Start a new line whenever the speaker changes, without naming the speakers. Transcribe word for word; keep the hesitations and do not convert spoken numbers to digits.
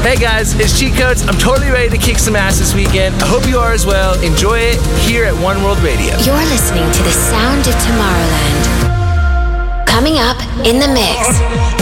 Hey guys, it's Cheat Codes. I'm totally ready to kick some ass this weekend. I hope you are as well. Enjoy it here at One World Radio.
You're listening to the sound of Tomorrowland. Coming up in the mix.